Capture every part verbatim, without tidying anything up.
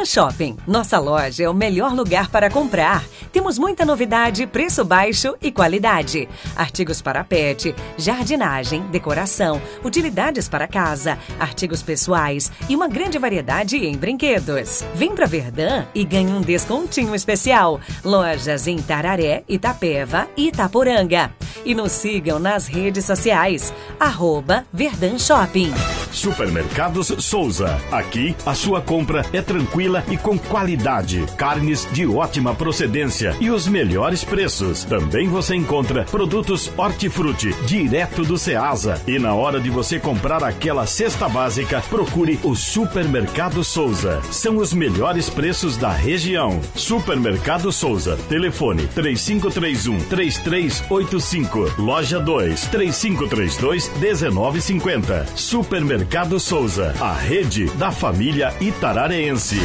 Shopping. Nossa loja é o melhor lugar para comprar. Temos muita novidade, preço baixo e qualidade. Artigos para pet, jardinagem, decoração, utilidades para casa, artigos pessoais e uma grande variedade em brinquedos. Vem pra Verdun e ganhe um descontinho especial. Lojas em Tararé, Itapeva e Itaporanga. E nos sigam nas redes sociais. Arroba Verdun Shopping. Supermercados Souza. Aqui a sua compra é tranquila e com qualidade. Carnes de ótima procedência e os melhores preços. Também você encontra produtos hortifruti direto do Ceasa. E na hora de você comprar aquela cesta básica, procure o Supermercado Souza. São os melhores preços da região. Supermercado Souza. Telefone três cinco três um, três três oito cinco. Loja dois, três cinco três dois, um nove cinco zero. Supermercado Souza. A rede da família itarareense.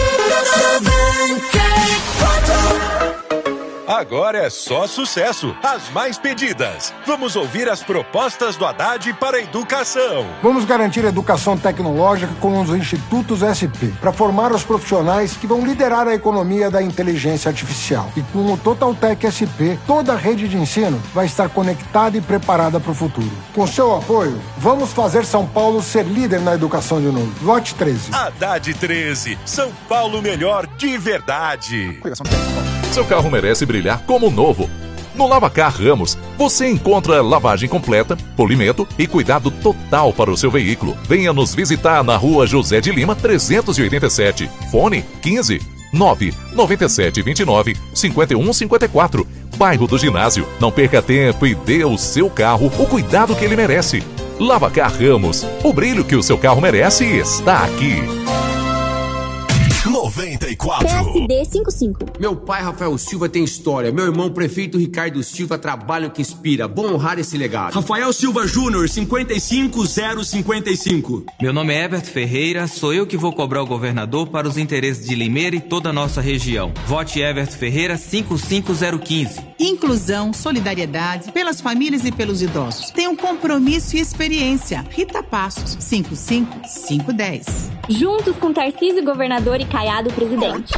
Agora é só sucesso. As mais pedidas. Vamos ouvir as propostas do Haddad para a educação. Vamos garantir a educação tecnológica com os institutos S P, para formar os profissionais que vão liderar a economia da inteligência artificial. E com o Totaltec S P, toda a rede de ensino vai estar conectada e preparada para o futuro. Com seu apoio, vamos fazer São Paulo ser líder na educação de novo. Vote treze. Haddad treze. São Paulo melhor de verdade. Seu carro merece brilhar como novo. No Lavacar Ramos, você encontra lavagem completa, polimento e cuidado total para o seu veículo. Venha nos visitar na rua José de Lima, trezentos e oitenta e sete. Fone quinze, nove, noventa e sete, vinte e nove, cinquenta e um, cinquenta e quatro. Bairro do Ginásio. Não perca tempo e dê ao seu carro o cuidado que ele merece. Lavacar Ramos. O brilho que o seu carro merece está aqui. noventa e quatro. P S D cinquenta e cinco. Meu pai, Rafael Silva, tem história. Meu irmão, prefeito Ricardo Silva, trabalho que inspira. Bom honrar esse legado. Rafael Silva Júnior, cinquenta e cinco zero cinquenta e cinco. Meu nome é Everton Ferreira, sou eu que vou cobrar o governador para os interesses de Limeira e toda a nossa região. Vote Everton Ferreira cinco cinco zero um cinco. Inclusão, solidariedade, pelas famílias e pelos idosos. Tem um compromisso e experiência. Rita Passos, cinco cinco cinco um zero. Juntos com Tarcísio Governador e Caiado Presidente.